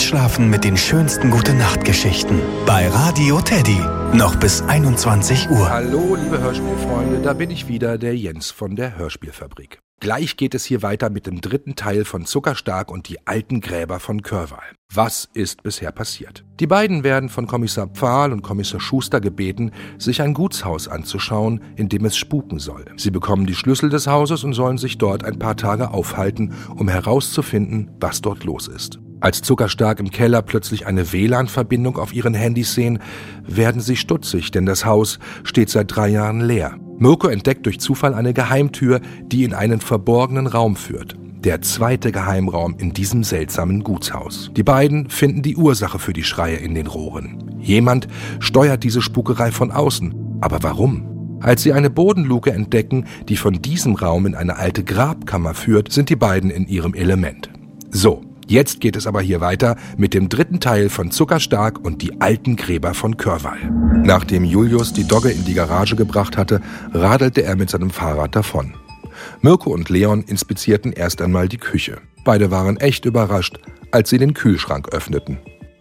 Einschlafen mit den schönsten Gute-Nacht-Geschichten bei Radio Teddy. Noch bis 21 Uhr. Hallo, liebe Hörspielfreunde, da bin ich wieder, der Jens von der Hörspielfabrik. Gleich geht es hier weiter mit dem dritten Teil von Zuckerstark und die alten Gräber von Körwal. Was ist bisher passiert? Die beiden werden von Kommissar Pfahl und Kommissar Schuster gebeten, sich ein Gutshaus anzuschauen, in dem es spuken soll. Sie bekommen die Schlüssel des Hauses und sollen sich dort ein paar Tage aufhalten, um herauszufinden, was dort los ist. Als Zuckerstark im Keller plötzlich eine WLAN-Verbindung auf ihren Handys sehen, werden sie stutzig, denn das Haus steht seit 3 Jahren leer. Mirko entdeckt durch Zufall eine Geheimtür, die in einen verborgenen Raum führt. Der zweite Geheimraum in diesem seltsamen Gutshaus. Die beiden finden die Ursache für die Schreie in den Rohren. Jemand steuert diese Spukerei von außen. Aber warum? Als sie eine Bodenluke entdecken, die von diesem Raum in eine alte Grabkammer führt, sind die beiden in ihrem Element. So. Jetzt geht es aber hier weiter mit dem dritten Teil von Zuckerstark und die alten Gräber von Körwal. Nachdem Julius die Dogge in die Garage gebracht hatte, radelte er mit seinem Fahrrad davon. Mirko und Leon inspizierten erst einmal die Küche. Beide waren echt überrascht, als sie den Kühlschrank öffneten.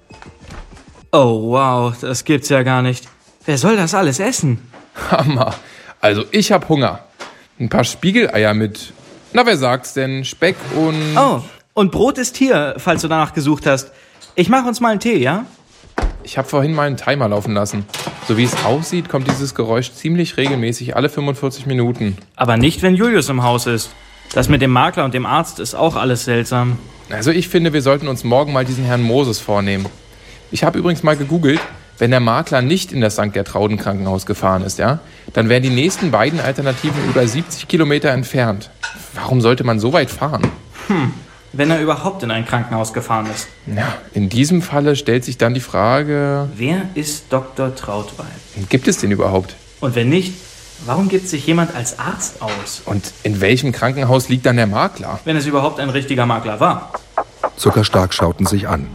Oh wow, das gibt's ja gar nicht. Wer soll das alles essen? Hammer. Also ich hab Hunger. Ein paar Spiegeleier mit, na wer sagt's denn, Speck und... Oh. Und Brot ist hier, falls du danach gesucht hast. Ich mache uns mal einen Tee, ja? Ich habe vorhin mal einen Timer laufen lassen. So wie es aussieht, kommt dieses Geräusch ziemlich regelmäßig alle 45 Minuten. Aber nicht, wenn Julius im Haus ist. Das mit dem Makler und dem Arzt ist auch alles seltsam. Also ich finde, wir sollten uns morgen mal diesen Herrn Moses vornehmen. Ich habe übrigens mal gegoogelt, wenn der Makler nicht in das St. Gertrauden Krankenhaus gefahren ist, ja, dann wären die nächsten beiden Alternativen über 70 Kilometer entfernt. Warum sollte man so weit fahren? Wenn er überhaupt in ein Krankenhaus gefahren ist. Ja, in diesem Falle stellt sich dann die Frage... Wer ist Dr. Trautwein? Gibt es den überhaupt? Und wenn nicht, warum gibt sich jemand als Arzt aus? Und in welchem Krankenhaus liegt dann der Makler? Wenn es überhaupt ein richtiger Makler war. Zuckerstark schauten sich an.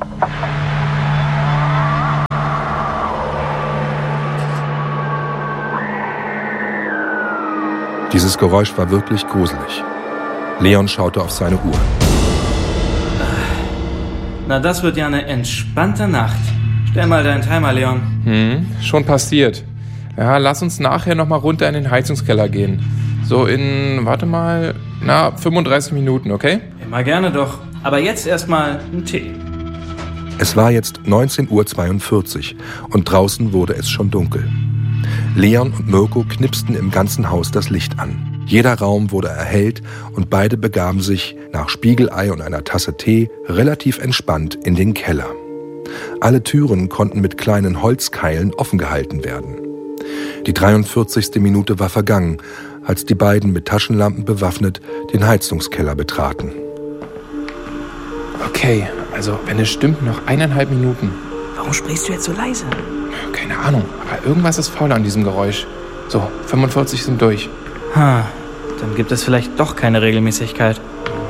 Dieses Geräusch war wirklich gruselig. Leon schaute auf seine Uhr. Na, das wird ja eine entspannte Nacht. Stell mal deinen Timer, Leon. Schon passiert. Ja, lass uns nachher nochmal runter in den Heizungskeller gehen. So in, 35 Minuten, okay? Immer gerne doch. Aber jetzt erstmal einen Tee. Es war jetzt 19:42 Uhr und draußen wurde es schon dunkel. Leon und Mirko knipsten im ganzen Haus das Licht an. Jeder Raum wurde erhellt und beide begaben sich nach Spiegelei und einer Tasse Tee relativ entspannt in den Keller. Alle Türen konnten mit kleinen Holzkeilen offen gehalten werden. Die 43. Minute war vergangen, als die beiden mit Taschenlampen bewaffnet den Heizungskeller betraten. Okay, also wenn es stimmt, noch 1,5 Minuten. Warum sprichst du jetzt so leise? Keine Ahnung, aber irgendwas ist faul an diesem Geräusch. So, 45 sind durch. Dann gibt es vielleicht doch keine Regelmäßigkeit.